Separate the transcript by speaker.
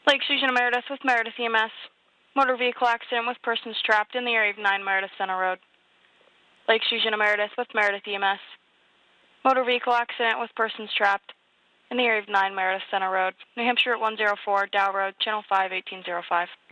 Speaker 1: Lake Susan Meredith with Meredith EMS. Motor vehicle accident with persons trapped in the area of 9 Meredith Center Road. Lake Susan Meredith with Meredith EMS. Motor vehicle accident with persons trapped in the area of 9 Meredith Center Road. New Hampshire at 104 Dow Road, Channel 5, 1805.